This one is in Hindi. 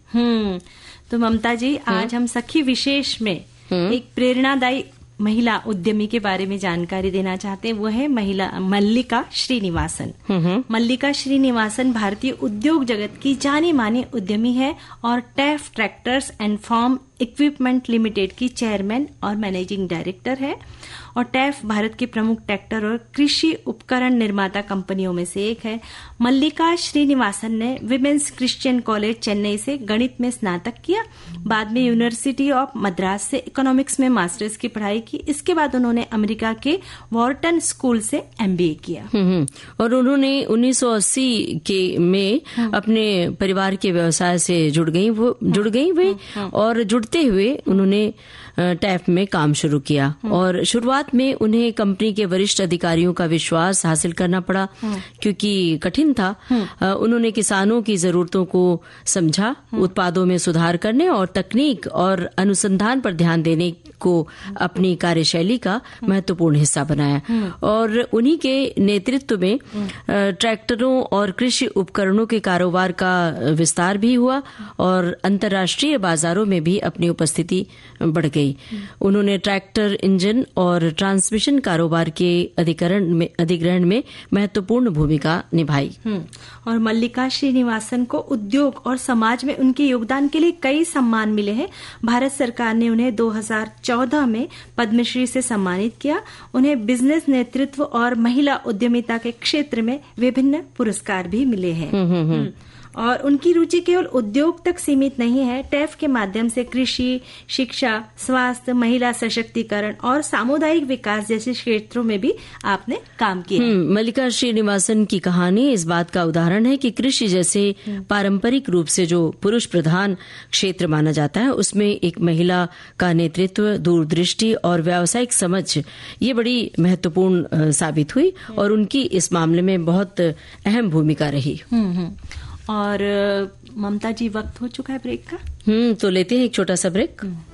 तो ममता जी, आज हम सखी विशेष में एक प्रेरणादायी महिला उद्यमी के बारे में जानकारी देना चाहते हैं। वो है मल्लिका श्रीनिवासन। मल्लिका श्रीनिवासन भारतीय उद्योग जगत की जानी मानी उद्यमी है और टैफ tractors and farm equipment limited की चेयरमैन और मैनेजिंग डायरेक्टर है। और टैफ भारत के प्रमुख ट्रैक्टर और कृषि उपकरण निर्माता कंपनियों में से एक है। मल्लिका श्रीनिवासन ने विमेंस क्रिश्चियन कॉलेज चेन्नई से गणित में स्नातक किया। बाद में यूनिवर्सिटी ऑफ मद्रास से इकोनॉमिक्स में मास्टर्स की पढ़ाई की। इसके बाद उन्होंने अमेरिका के वॉर्टन स्कूल से MBA किया। और उन्होंने 1980 में अपने परिवार के व्यवसाय से जुड़ गई वे और जुड़ते हुए उन्होंने टैफ में काम शुरू किया। और शुरुआत में उन्हें कंपनी के वरिष्ठ अधिकारियों का विश्वास हासिल करना पड़ा क्योंकि कठिन था। उन्होंने किसानों की जरूरतों को समझा, उत्पादों में सुधार करने और तकनीक और अनुसंधान पर ध्यान देने को अपनी कार्यशैली का महत्वपूर्ण हिस्सा बनाया। और उन्हीं के नेतृत्व में ट्रैक्टरों और कृषि उपकरणों के कारोबार का विस्तार भी हुआ और अंतर्राष्ट्रीय बाजारों में भी अपनी उपस्थिति बढ़ गई। उन्होंने ट्रैक्टर, इंजन और ट्रांसमिशन कारोबार के अधिग्रहण में महत्वपूर्ण भूमिका निभाई। और मल्लिका श्रीनिवासन को उद्योग और समाज में उनके योगदान के लिए कई सम्मान मिले हैं। भारत सरकार ने उन्हें 2014 में पद्मश्री से सम्मानित किया। उन्हें बिजनेस नेतृत्व और महिला उद्यमिता के क्षेत्र में विभिन्न पुरस्कार भी मिले हैं। और उनकी रुचि केवल उद्योग तक सीमित नहीं है। टैफ के माध्यम से कृषि, शिक्षा, स्वास्थ्य, महिला सशक्तिकरण और सामुदायिक विकास जैसे क्षेत्रों में भी आपने काम किया। मल्लिका श्रीनिवासन की कहानी इस बात का उदाहरण है कि कृषि जैसे पारंपरिक रूप से जो पुरुष प्रधान क्षेत्र माना जाता है, उसमें एक महिला का नेतृत्व, दूरदृष्टि और व्यावसायिक समझ ये बड़ी महत्वपूर्ण साबित हुई और उनकी इस मामले में बहुत अहम भूमिका रही। और ममता जी, वक्त हो चुका है ब्रेक का। तो लेते हैं एक छोटा सा ब्रेक।